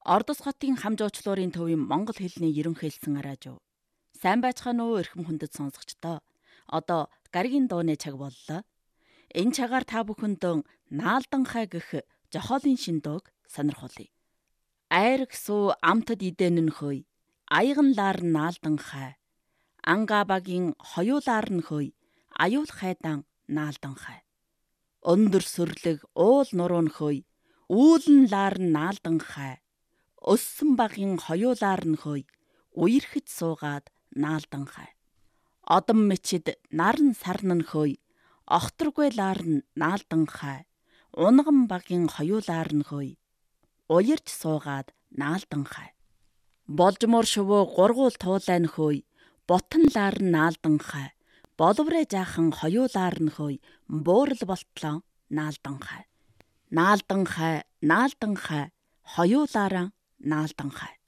Ордос хотын хамжуучлуурын төвийн монгол хэлний ерөнхийлсөн радио. Сайн байцгаана уу эрхэм хүндэт сонсогчдоо. Одоо гаригийн дууны цаг боллоо. Энэ цагаар та бүхэнд наалдан хай гэх жохоолын шиндөөг сонирхуулъя. Айраг суу амтад идэнэн хөөй, аяган-лаар наалдан хай. Ангабагийн хоёулаар нь хөөй, аюул хайдан наалдан хай. Өндөр сүрлэг уул нуруу нь хөөй, үүлэн-лаар наалдан хай. Өссөн багийн хоёулаар нь хөөй, үерхэд суугаад наалдан хай. Одон мичид наран сарн нь хөөй, охторгүй лаар нь наалдан хай. Унган багийн хоёулаар нь хөөй, уярж суугаад наалдан хай. Болжмоор шувуу гургуул туулай нь хөөй, ботон лаар нь наалдан хай. Боловрэ жаахан хоёулаар нь хөөй, буурал болтлоо наалдан хай. Наалдан хай, хоёулаараа наалдан хай.